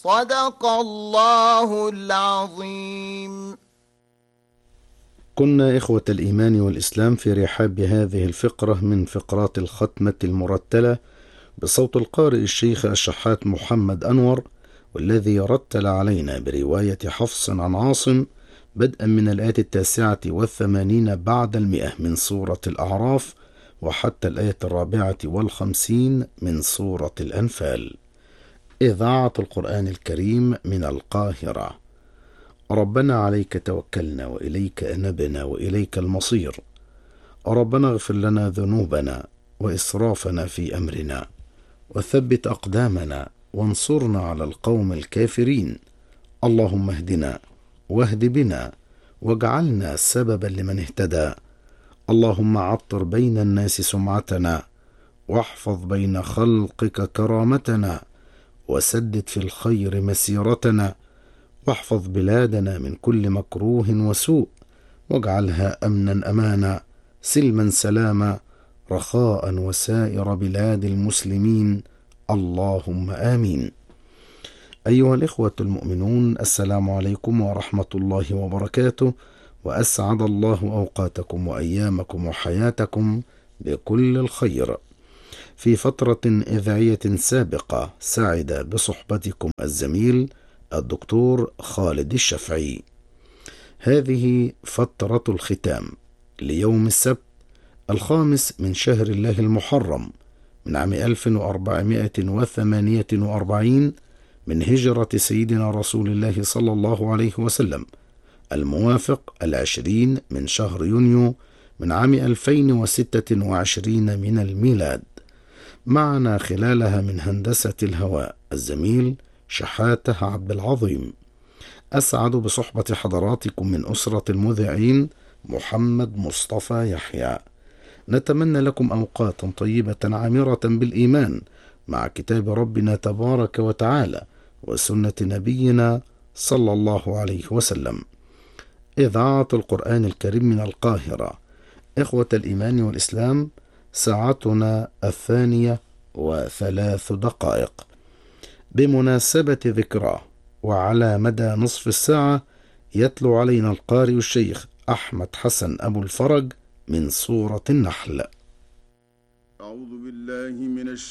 صدق الله العظيم. كنا إخوة الإيمان والإسلام في رحاب هذه الفقرة من فقرات الختمة المرتلة بصوت القارئ الشيخ الشحات محمد أنور، والذي رتل علينا برواية حفص عن عاصم بدءا من الآية 89 بعد 100 من سورة الأعراف وحتى الآية 54 من سورة الأنفال. إذاعة القرآن الكريم من القاهرة. ربنا عليك توكلنا وإليك أنبنا وإليك المصير. ربنا اغفر لنا ذنوبنا وإسرافنا في أمرنا وثبت أقدامنا وانصرنا على القوم الكافرين. اللهم اهدنا واهد بنا واجعلنا سببا لمن اهتدى. اللهم عطر بين الناس سمعتنا واحفظ بين خلقك كرامتنا وسدد في الخير مسيرتنا واحفظ بلادنا من كل مكروه وسوء واجعلها أمنا أمانا سلما سلاما رخاء وسائر بلاد المسلمين. اللهم آمين. أيها الإخوة المؤمنون، السلام عليكم ورحمة الله وبركاته، وأسعد الله أوقاتكم وأيامكم وحياتكم بكل الخير. في فترة إذاعية سابقة سعد بصحبتكم الزميل الدكتور خالد الشافعي. هذه فترة الختام ليوم السبت 5 من شهر الله المحرم من عام 1448 من هجرة سيدنا رسول الله صلى الله عليه وسلم، الموافق 20 من شهر يونيو من عام 2026 من الميلاد. معنا خلالها من هندسة الهواء الزميل شحاته عبد العظيم. أسعد بصحبة حضراتكم من أسرة المذيعين محمد مصطفى يحيى. نتمنى لكم أوقات طيبة عامرة بالإيمان مع كتاب ربنا تبارك وتعالى وسنة نبينا صلى الله عليه وسلم. إذاعة القرآن الكريم من القاهرة. إخوة الإيمان والإسلام، ساعتنا 2:03 بمناسبة ذكراه وعلى مدى نصف الساعة يتلو علينا القارئ الشيخ أحمد حسن أبو الفرج من سورة النحل. أعوذ بالله من